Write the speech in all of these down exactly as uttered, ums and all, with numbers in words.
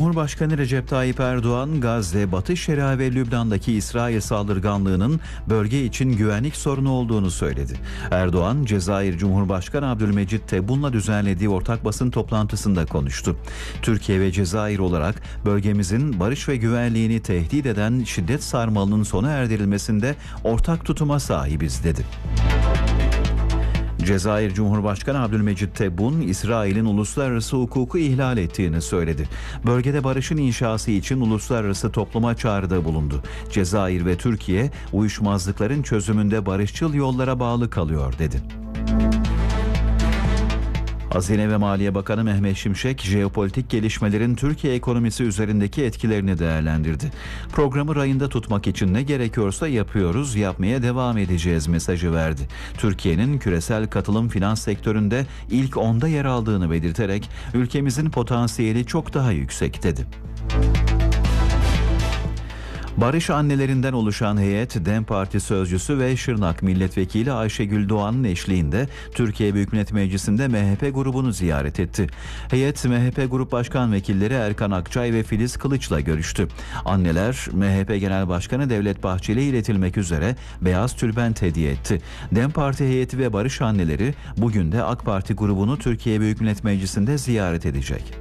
Cumhurbaşkanı Recep Tayyip Erdoğan, Gazze, Batı Şeria ve Lübnan'daki İsrail saldırganlığının bölge için güvenlik sorunu olduğunu söyledi. Erdoğan, Cezayir Cumhurbaşkanı Abdülmecit Tebboun'la düzenlediği ortak basın toplantısında konuştu. Türkiye ve Cezayir olarak bölgemizin barış ve güvenliğini tehdit eden şiddet sarmalının sona erdirilmesinde ortak tutuma sahibiz dedi. Cezayir Cumhurbaşkanı Abdülmecit Tebboun, İsrail'in uluslararası hukuku ihlal ettiğini söyledi. Bölgede barışın inşası için uluslararası topluma çağrıda bulundu. Cezayir ve Türkiye, uyuşmazlıkların çözümünde barışçıl yollara bağlı kalıyor dedi. Hazine ve Maliye Bakanı Mehmet Şimşek, jeopolitik gelişmelerin Türkiye ekonomisi üzerindeki etkilerini değerlendirdi. Programı rayında tutmak için ne gerekiyorsa yapıyoruz, yapmaya devam edeceğiz mesajı verdi. Türkiye'nin küresel katılım finans sektöründe ilk onda yer aldığını belirterek ülkemizin potansiyeli çok daha yüksek dedi. Barış annelerinden oluşan heyet, DEM Parti sözcüsü ve Şırnak Milletvekili Ayşegül Doğan'ın eşliğinde Türkiye Büyük Millet Meclisi'nde M H P grubunu ziyaret etti. Heyet, M H P Grup Başkan Vekilleri Erkan Akçay ve Filiz Kılıç'la görüştü. Anneler, M H P Genel Başkanı Devlet Bahçeli'ye iletilmek üzere beyaz tülbent hediye etti. DEM Parti heyeti ve barış anneleri bugün de AK Parti grubunu Türkiye Büyük Millet Meclisi'nde ziyaret edecek.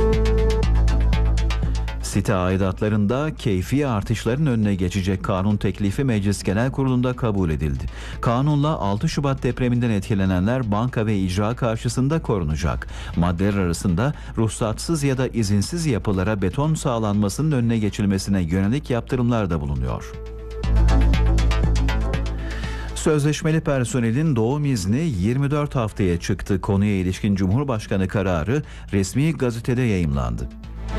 Site aidatlarında keyfi artışların önüne geçecek kanun teklifi Meclis Genel Kurulu'nda kabul edildi. Kanunla altı Şubat depreminden etkilenenler banka ve icra karşısında korunacak. Maddeler arasında ruhsatsız ya da izinsiz yapılara beton sağlanmasının önüne geçilmesine yönelik yaptırımlar da bulunuyor. Sözleşmeli personelin doğum izni yirmi dört haftaya çıktı. Konuya ilişkin Cumhurbaşkanı kararı resmi gazetede yayımlandı.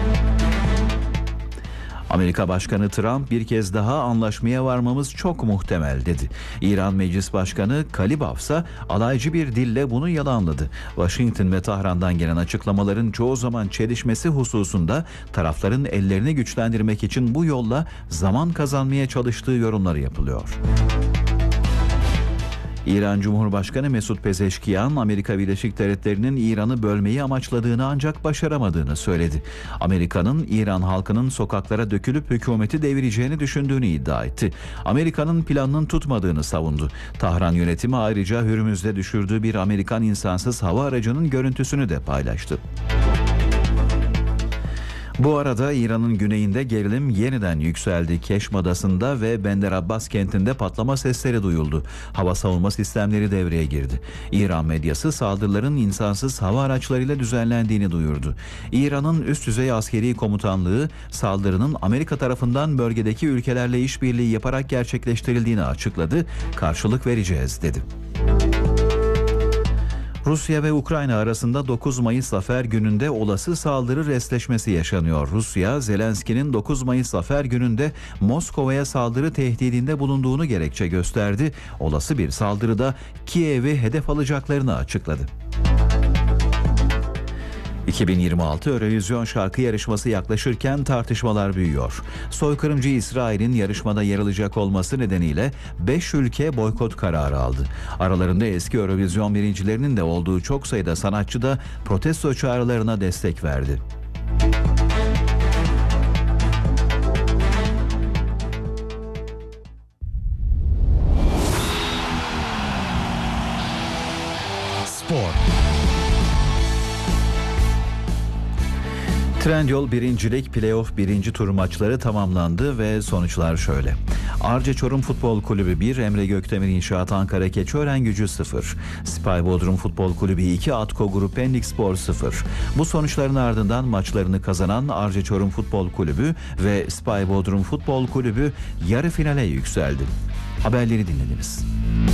Amerika Başkanı Trump bir kez daha anlaşmaya varmamız çok muhtemel dedi. İran Meclis Başkanı Kalibaf ise alaycı bir dille bunu yalanladı. Washington ve Tahran'dan gelen açıklamaların çoğu zaman çelişmesi hususunda tarafların ellerini güçlendirmek için bu yolla zaman kazanmaya çalıştığı yorumları yapılıyor. İran Cumhurbaşkanı Mesut Pezeşkiyan, Amerika Birleşik Devletleri'nin İran'ı bölmeyi amaçladığını ancak başaramadığını söyledi. Amerika'nın İran halkının sokaklara dökülüp hükümeti devireceğini düşündüğünü iddia etti. Amerika'nın planının tutmadığını savundu. Tahran yönetimi ayrıca Hürmüz'de düşürdüğü bir Amerikan insansız hava aracının görüntüsünü de paylaştı. Bu arada İran'ın güneyinde gerilim yeniden yükseldi. Keşm Adası'nda ve Bender Abbas kentinde patlama sesleri duyuldu. Hava savunma sistemleri devreye girdi. İran medyası saldırıların insansız hava araçlarıyla düzenlendiğini duyurdu. İran'ın üst düzey askeri komutanlığı saldırının Amerika tarafından bölgedeki ülkelerle işbirliği yaparak gerçekleştirildiğini açıkladı. Karşılık vereceğiz dedi. Rusya ve Ukrayna arasında dokuz Mayıs Zafer Günü'nde olası saldırı restleşmesi yaşanıyor. Rusya, Zelenski'nin dokuz Mayıs Zafer Günü'nde Moskova'ya saldırı tehdidinde bulunduğunu gerekçe gösterdi. Olası bir saldırıda Kiev'i hedef alacaklarını açıkladı. iki bin yirmi altı Eurovision şarkı yarışması yaklaşırken tartışmalar büyüyor. Soykırımcı İsrail'in yarışmada yer alacak olması nedeniyle beş ülke boykot kararı aldı. Aralarında eski Eurovision birincilerinin de olduğu çok sayıda sanatçı da protesto çağrılarına destek verdi. Spor. Trendyol birincilik playoff birinci tur maçları tamamlandı ve sonuçlar şöyle. Arce Çorum Futbol Kulübü bir, Emre Gökdemir İnşaat Ankara Keçiören Gücü sıfır, Spy Bodrum Futbol Kulübü iki, Atko Grup Pendik Spor sıfır. Bu sonuçların ardından maçlarını kazanan Arce Çorum Futbol Kulübü ve Spy Bodrum Futbol Kulübü yarı finale yükseldi. Haberleri dinlediniz.